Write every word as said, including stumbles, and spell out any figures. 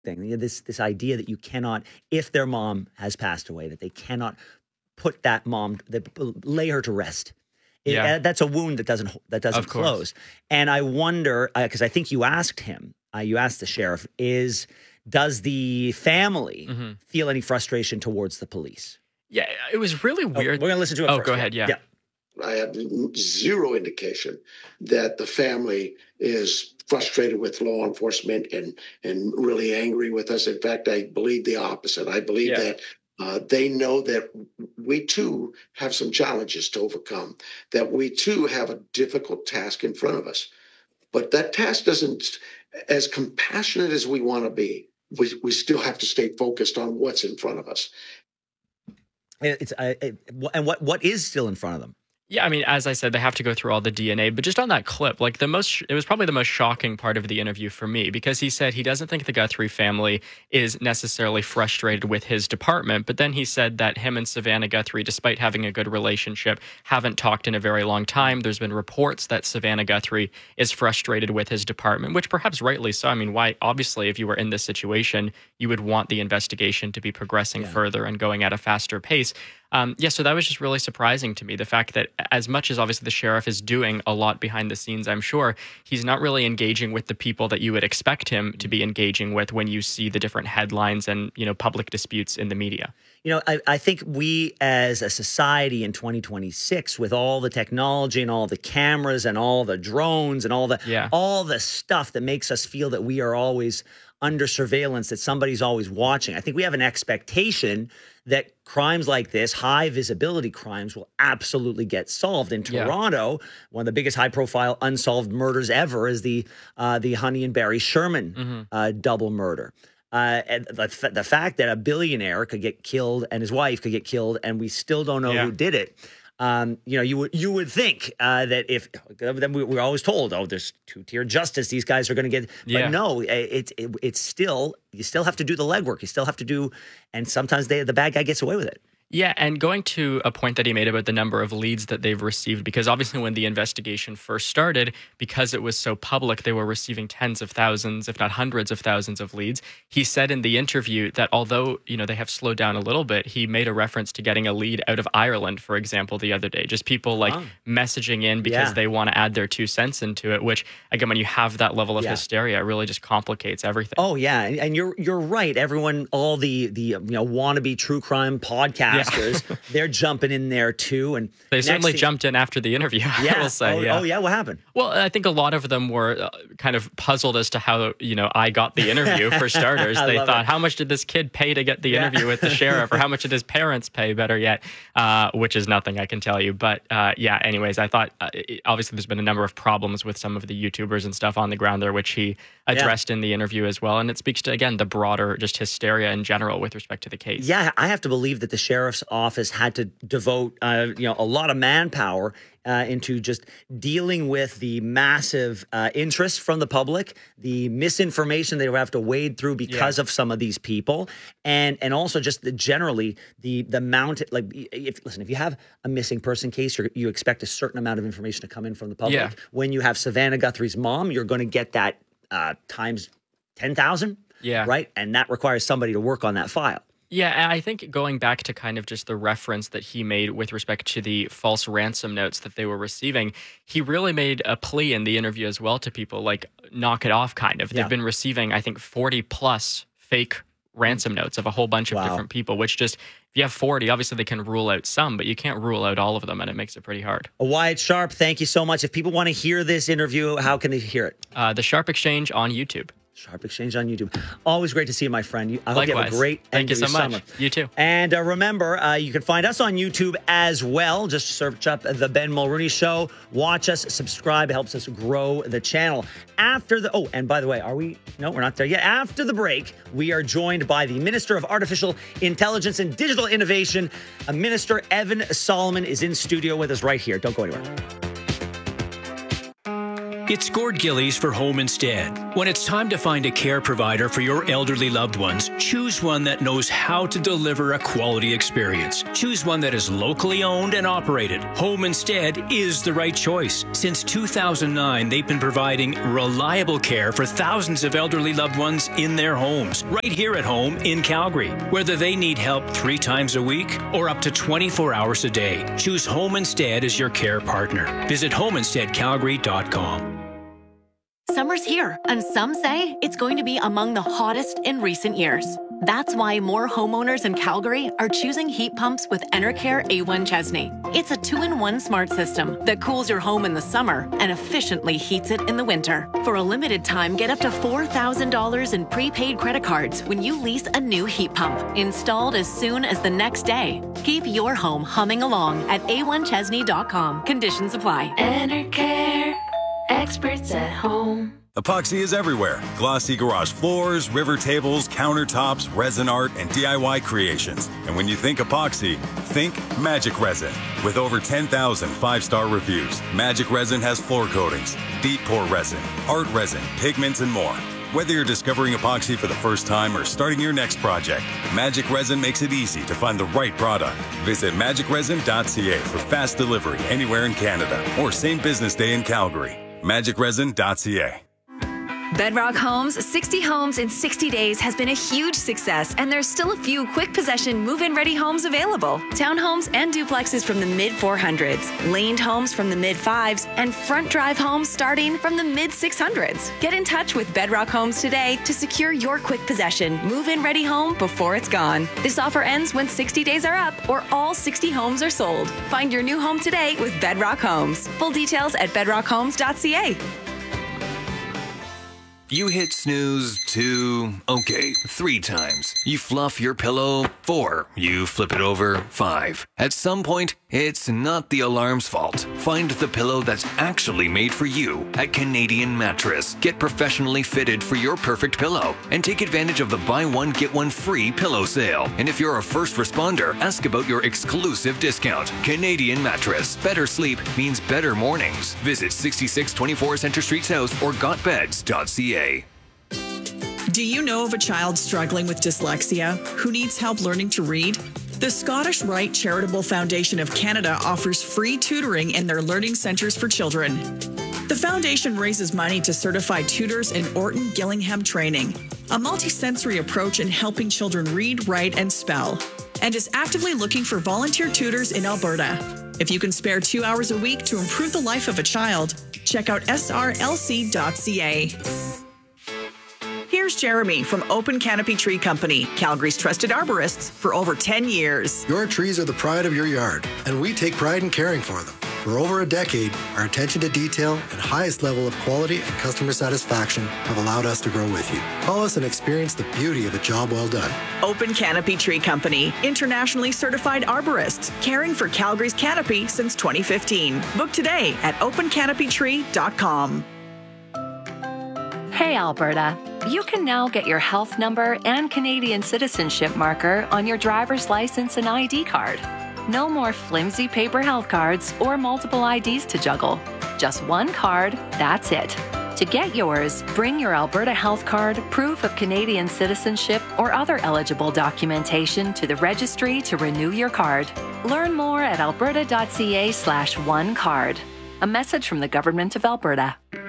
thing. You know, this this idea that you cannot, if their mom has passed away, that they cannot put that mom, they lay her to rest. It, Yeah. uh, that's a wound that doesn't that doesn't Of course. close. And I wonder, because I think you asked him, uh, you asked the sheriff, is does the family Mhm. feel any frustration towards the police? Yeah, it was really Oh, weird. we're gonna listen to it. Oh, first. go ahead. Yeah. I have zero indication that the family is frustrated with law enforcement and and really angry with us. In fact, I believe the opposite. I believe Yeah. that uh, they know that we too have some challenges to overcome, that we too have a difficult task in front of us. But that task doesn't, as compassionate as we want to be, we, we still have to stay focused on what's in front of us. It's uh, it, and what what is still in front of them? Yeah, I mean, as I said, they have to go through all the D N A, but just on that clip, like the most, it was probably the most shocking part of the interview for me, because he said he doesn't think the Guthrie family is necessarily frustrated with his department, but then he said that him and Savannah Guthrie, despite having a good relationship, haven't talked in a very long time. There's been reports that Savannah Guthrie is frustrated with his department, which perhaps rightly so. I mean, why? Obviously, if you were in this situation, you would want the investigation to be progressing Yeah. further and going at a faster pace. Um, yeah, so that was just really surprising to me. The fact that as much as obviously the sheriff is doing a lot behind the scenes, I'm sure, he's not really engaging with the people that you would expect him to be engaging with when you see the different headlines and, you know, public disputes in the media. You know, I, I think we as a society in twenty twenty-six, with all the technology and all the cameras and all the drones and all the Yeah. all the stuff that makes us feel that we are always under surveillance, that somebody's always watching. I think we have an expectation that crimes like this, high visibility crimes, will absolutely get solved. In Yeah. Toronto, one of the biggest high profile unsolved murders ever is the uh, the Honey and Barry Sherman Mhm. uh, double murder. Uh, and the, f- the fact that a billionaire could get killed and his wife could get killed, and we still don't know Yeah. who did it. Um, you know, you would you would think uh, that if then we, we're always told, oh, there's two tier justice, these guys are going to get. But Yeah. no, it's it, it's still you still have to do the legwork. You still have to do, and sometimes they, the bad guy gets away with it. Yeah, and going to a point that he made about the number of leads that they've received, because obviously when the investigation first started, because it was so public, they were receiving tens of thousands, if not hundreds of thousands of leads. He said in the interview that although, you know, they have slowed down a little bit, he made a reference to getting a lead out of Ireland, for example, the other day. Just people like Oh. messaging in because Yeah. they want to add their two cents into it, which, again, when you have that level of Yeah. hysteria, it really just complicates everything. Oh yeah, and, and you're you're right. Everyone, all the the um, you know wannabe true crime podcasters, they're jumping in there too. And They next certainly thing- jumped in after the interview, Yeah. I will say. oh, yeah. oh yeah, what happened? Well, I think a lot of them were uh, kind of puzzled as to how, you know, I got the interview, for starters. I They love thought, it. how much did this kid pay to get the Yeah. interview with the sheriff? Or how much did his parents pay, better yet, uh, which is nothing, I can tell you. But uh, yeah, anyways, I thought, uh, it- obviously there's been a number of problems with some of the YouTubers and stuff on the ground there, which he addressed in the interview as well. And it speaks to, again, the broader just hysteria in general with respect to the case. Yeah, I have to believe that the sheriff's office had to devote, uh, you know, a lot of manpower uh, into just dealing with the massive uh, interest from the public, the misinformation they would have to wade through because Yeah. of some of these people, and and also just the, generally the the amount. Like, if listen, if you have a missing person case, you you expect a certain amount of information to come in from the public. Yeah. When you have Savannah Guthrie's mom, you're going to get that uh, times ten thousand. Yeah. Right, and that requires somebody to work on that file. Yeah, and I think going back to kind of just the reference that he made with respect to the false ransom notes that they were receiving, he really made a plea in the interview as well to people, like, knock it off, kind of. Yeah. They've been receiving, I think, forty plus fake ransom notes of a whole bunch of Wow. different people, which just, if you have forty, obviously they can rule out some, but you can't rule out all of them, and it makes it pretty hard. Wyatt Sharp, thank you so much. If people want to hear this interview, how can they hear it? Uh, the Sharp Exchange on YouTube. Sharp Exchange on YouTube. Always great to see you, my friend. You- I hope you have a Likewise. great Thank end you to so your much. summer. You too. And uh, remember, uh, you can find us on YouTube as well. Just search up The Ben Mulrooney Show. Watch us, subscribe. It helps us grow the channel. After the... Oh, and by the way, are we... No, we're not there yet. After the break, we are joined by the Minister of Artificial Intelligence and Digital Innovation. Uh, Minister Evan Solomon is in studio with us right here. Don't go anywhere. It's Gord Gillies for Home Instead. When it's time to find a care provider for your elderly loved ones, choose one that knows how to deliver a quality experience. Choose one that is locally owned and operated. Home Instead is the right choice. Since two thousand nine, they've been providing reliable care for thousands of elderly loved ones in their homes, right here at home in Calgary. Whether they need help three times a week or up to twenty-four hours a day, choose Home Instead as your care partner. Visit home instead calgary dot com. Summer's here, and some say it's going to be among the hottest in recent years. That's why more homeowners in Calgary are choosing heat pumps with Enercare A one Chesney. It's a two-in-one smart system that cools your home in the summer and efficiently heats it in the winter. For a limited time, get up to four thousand dollars in prepaid credit cards when you lease a new heat pump, installed as soon as the next day. Keep your home humming along at A one chesney dot com. Conditions apply. Enercare. Experts at home. Epoxy is everywhere. Glossy garage floors, river tables, countertops, resin art, and D I Y creations. And when you think epoxy, think Magic Resin. With over ten thousand five-star reviews, Magic Resin has floor coatings, deep pour resin, art resin, pigments, and more. Whether you're discovering epoxy for the first time or starting your next project, Magic Resin makes it easy to find the right product. Visit magic resin dot c a for fast delivery anywhere in Canada or same business day in Calgary. magic resin dot c a. Bedrock Homes, sixty homes in sixty days has been a huge success, and there's still a few quick possession move-in ready homes available. Townhomes and duplexes from the mid four hundreds, laned homes from the mid fives, and front drive homes starting from the mid six hundreds. Get in touch with Bedrock Homes today to secure your quick possession move-in ready home before it's gone. This offer ends when sixty days are up or all sixty homes are sold. Find your new home today with Bedrock Homes. Full details at bedrock homes dot c a. You hit snooze two, okay, three times. You fluff your pillow four. You flip it over five. At some point, it's not the alarm's fault. Find the pillow that's actually made for you at Canadian Mattress. Get professionally fitted for your perfect pillow and take advantage of the buy one, get one free pillow sale. And if you're a first responder, ask about your exclusive discount. Canadian Mattress. Better sleep means better mornings. Visit sixty-six twenty-four Centre Street South or got beds dot c a. Do you know of a child struggling with dyslexia who needs help learning to read? The Scottish Rite Charitable Foundation of Canada offers free tutoring in their learning centres for children. The foundation raises money to certify tutors in Orton Gillingham training, a multisensory approach in helping children read, write, and spell, and is actively looking for volunteer tutors in Alberta. If you can spare two hours a week to improve the life of a child, check out s r l c dot c a. Here's Jeremy from Open Canopy Tree Company, Calgary's trusted arborists for over ten years. Your trees are the pride of your yard, and we take pride in caring for them. For over a decade, our attention to detail and highest level of quality and customer satisfaction have allowed us to grow with you. Call us and experience the beauty of a job well done. Open Canopy Tree Company, internationally certified arborists, caring for Calgary's canopy since twenty fifteen. Book today at open canopy tree dot com. Hey, Alberta. You can now get your health number and Canadian citizenship marker on your driver's license and I D card. No more flimsy paper health cards or multiple I Ds to juggle. Just one card, that's it. To get yours, bring your Alberta Health Card, proof of Canadian citizenship, or other eligible documentation to the registry to renew your card. Learn more at alberta dot c a slash one card. A message from the Government of Alberta.